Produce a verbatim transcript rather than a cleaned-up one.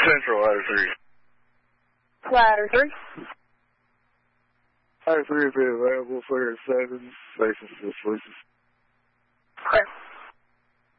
Central, Ladder three. Ladder three. Ladder three will be available for your seven, stations to Solutions